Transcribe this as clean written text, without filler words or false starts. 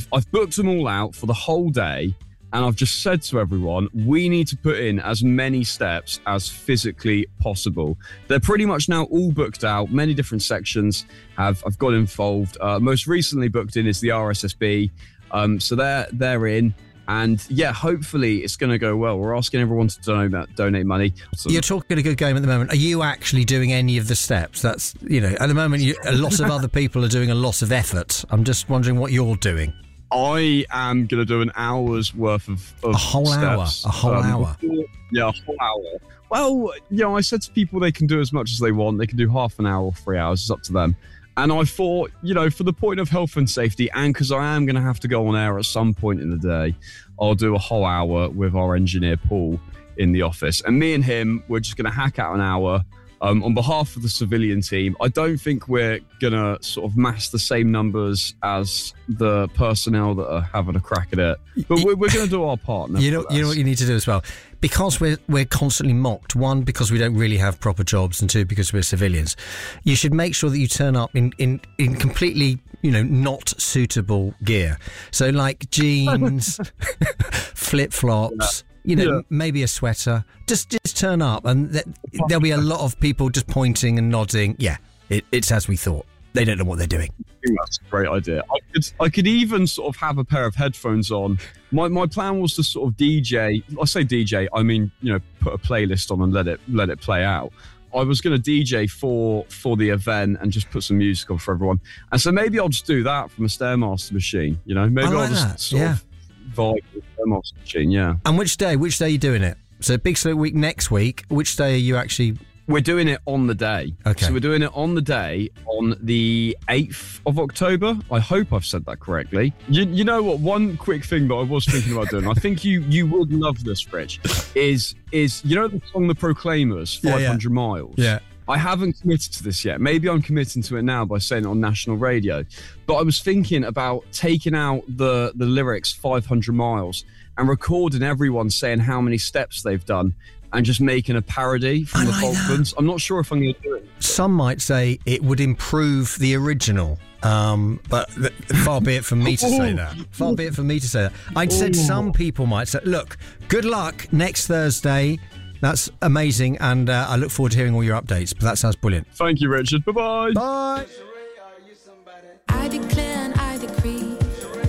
I've booked them all out for the whole day, and I've just said to everyone, we need to put in as many steps as physically possible. They're pretty much now all booked out. Many different sections have got involved. Most recently booked in is the RSSB. So they're in. And yeah, hopefully it's going to go well. We're asking everyone to donate money. You're talking a good game at the moment. Are you actually doing any of the steps? That's, at the moment, a lot of other people are doing a lot of effort. I'm just wondering what you're doing. I am going to do an hour's worth of a whole steps. Hour. A whole hour. Yeah, a whole hour. Well, I said to people they can do as much as they want. They can do half an hour or 3 hours. It's up to them. And I thought, for the point of health and safety, and because I am going to have to go on air at some point in the day, I'll do a whole hour with our engineer, Paul, in the office. And me and him, we're just going to hack out an hour on behalf of the civilian team. I don't think we're going to sort of mass the same numbers as the personnel that are having a crack at it. But we're going to do our part. You know what you need to do as well? Because we're constantly mocked, one, because we don't really have proper jobs, and two, because we're civilians. You should make sure that you turn up in completely, not suitable gear. So like jeans, flip-flops, maybe a sweater. Just turn up, and there'll be a lot of people just pointing and nodding. Yeah, it's as we thought. They don't know what they're doing. I think that's a great idea. I could even sort of have a pair of headphones on. My plan was to sort of DJ. I say DJ, I mean, put a playlist on and let it play out. I was going to DJ for the event and just put some music on for everyone. And so maybe I'll just do that from a Stairmaster machine. Maybe I'll just sort of vibe with the Stairmaster machine. Yeah. And which day are you doing it? So Big Slow Week next week. Which day are you actually? We're doing it on the day. Okay. So we're doing it on the day, on the 8th of October. I hope I've said that correctly. You know what? One quick thing that I was thinking about doing, I think you would love this, Rich, is the song The Proclaimers, 500 Miles? Yeah. I haven't committed to this yet. Maybe I'm committing to it now by saying it on national radio. But I was thinking about taking out the lyrics 500 miles and recording everyone saying how many steps they've done, and just making a parody from the Falklands. I'm not sure if I'm going to do it. Some might say it would improve the original, but far be it from me to say that. Far be it from me to say that. I'd said some people might say, look, good luck next Thursday. That's amazing, and I look forward to hearing all your updates, but that sounds brilliant. Thank you, Richard. Bye-bye. Bye. I declare